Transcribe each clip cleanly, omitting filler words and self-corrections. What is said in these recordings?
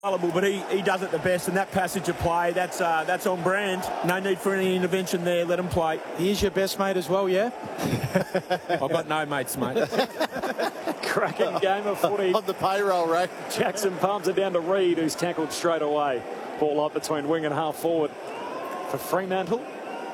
But he does it the best, and that passage of play, that's on brand. No need for any intervention there. Let him play. He is your best mate as well, yeah? I've got no mates, mate. Cracking game of footy. On the payroll, Ray. Jackson palms it down to Reid, who's tackled straight away. Ball up between wing and half forward for Fremantle.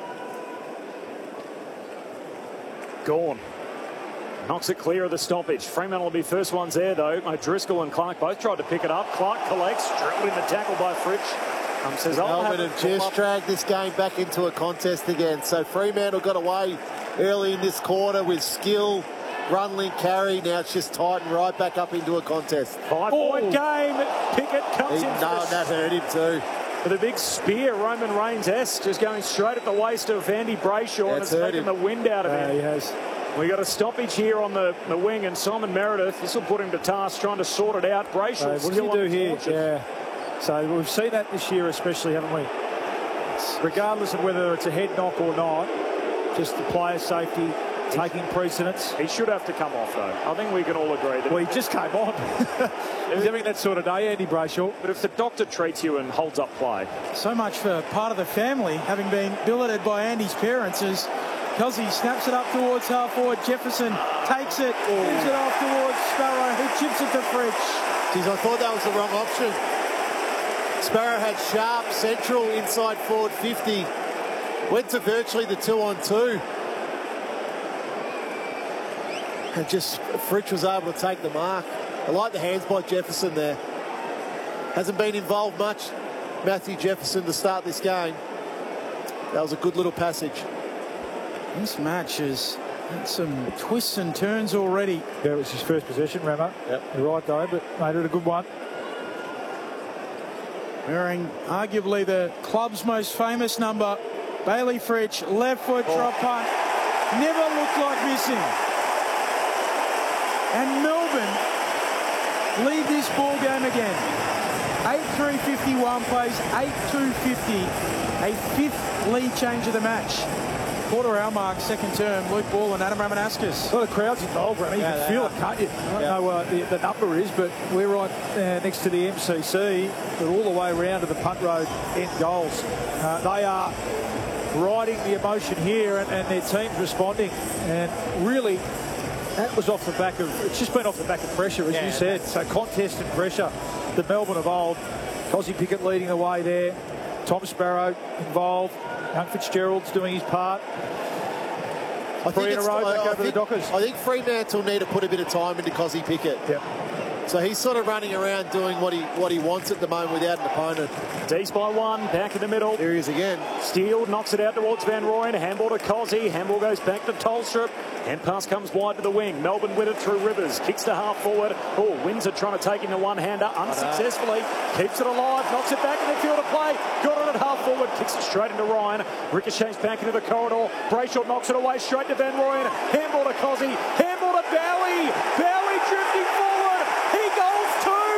Gone. Knocks it clear of the stoppage. Fremantle will be first ones there, though. O'Driscoll and Clark both tried to pick it up. Clark collects, drilled in the tackle by Fritsch. Says, Melbourne have just dragged this game back into a contest again. So Fremantle got away early in this quarter with skill, run, link, carry. Now it's just tightened right back up into a contest. 5-point game. Pickett comes in. No, that hurt him too. With a big spear, Roman Reigns-esque, just going straight at the waist of Andy Brayshaw, and it's taken the wind out of him. He has. We got a stoppage here on the wing, and Simon Meredith, this will put him to task trying to sort it out. Brayshaw, what does he do here? Yeah. So we've seen that this year especially, haven't we? Regardless of whether it's a head knock or not, just the player safety taking precedence. He should have to come off, though. I think we can all agree that. Well, he just came on. He's having that sort of day, Andy Brayshaw. But if the doctor treats you and holds up play. So much for part of the family having been billeted by Andy's parents as Cozzy snaps it up towards half forward. Jefferson takes it, gives it off towards Sparrow, who chips it to Fritsch. Geez, I thought that was the wrong option. Sparrow had sharp central inside forward 50. Went to virtually the 2-on-2. And just Fritsch was able to take the mark. I like the hands by Jefferson there. Hasn't been involved much, Matthew Jefferson, to start this game. That was a good little passage. This match has had some twists and turns already. Yeah, it was his first possession, Ramo. Yep. You're right, though, but made it a good one. Wearing arguably the club's most famous number, Bailey Fritsch, left foot drop punt. Never looked like missing. And Melbourne lead this ball game again. 8-3-51 plays, 8-2-50. A fifth lead change of the match. Quarter hour mark, second term, Luke Ball and Adam Ramanaskas. A lot of crowds involved, Ramo. You can feel it, can't you? I don't know what the number is, but we're right next to the MCC. They're all the way around to the punt road end goals. They are riding the emotion here, and their team's responding. And really, that was off the back of, it's just been off the back of pressure, as you said. So contest and pressure, the Melbourne of old. Cozzy Pickett leading the way there. Tom Sparrow involved. Young Fitzgerald's doing his part. Three in a row back over the Dockers. I think Fremantle need to put a bit of time into Cozzy Pickett. Yep. So he's sort of running around doing what he wants at the moment without an opponent. D's by one, back in the middle. There he is again. Steele knocks it out towards Van Rooyen. Handball to Cozzy. Handball goes back to Tolstrup. Hand pass comes wide to the wing. Melbourne win it through Rivers. Kicks to half forward. Oh, Windsor trying to take him to one-hander. Unsuccessfully. Keeps it alive. Knocks it back in the field of play. Got it at half forward. Kicks it straight into Ryan. Ricochets back into the corridor. Brayshaw knocks it away straight to Van Rooyen. Handball to Cozzy. Handball to Bowie. Bowie drifting forward. He goes too.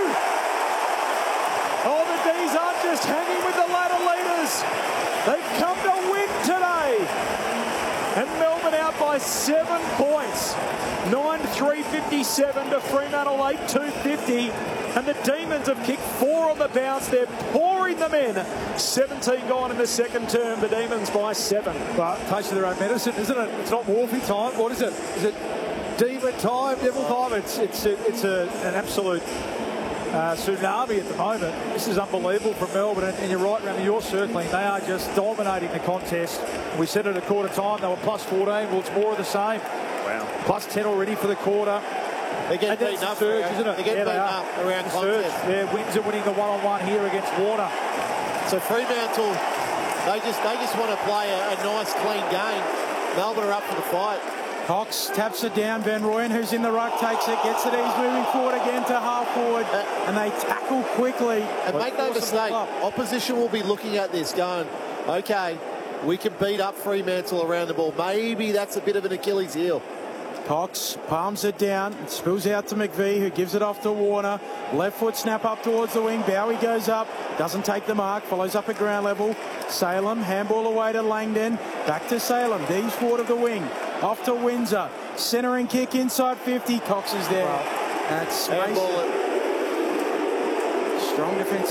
Oh, the D's aren't just hanging with the ladder leaders. They've come to win today. And Melbourne out by 7 points. 9-3-57 to Fremantle 8-2-50. And the Demons have kicked 4 on the bounce. They're pouring them in. 17 gone in the second term. The Demons by 7. But taste of their own medicine, isn't it? It's not Morphy time. What is it? Is it Demon time, Devil time? It's an absolute tsunami at the moment. This is unbelievable from Melbourne, and you're right, Rami, you're circling. They are just dominating the contest. We said at a quarter time they were plus 14. Well, it's more of the same. Wow. Plus 10 already for the quarter. They're getting beaten up, surge, isn't it? They're getting beaten up around contest. Yeah, Windsor winning the one-on-one here against Warner. So Fremantle, they just want to play a nice, clean game. Melbourne are up for the fight. Cox taps it down. Van Rooyen, who's in the ruck, takes it, gets it. He's moving forward again to half forward, and they tackle quickly. And make no mistake, opposition will be looking at this going, okay, we can beat up Fremantle around the ball. Maybe that's a bit of an Achilles heel. Cox palms it down, it spills out to McVee, who gives it off to Warner. Left foot snap up towards the wing. Bowie goes up, doesn't take the mark, follows up at ground level. Salem, handball away to Langdon. Back to Salem, D's forward of the wing. Off to Windsor. Centering kick inside 50. Cox is there. That's Strong defence.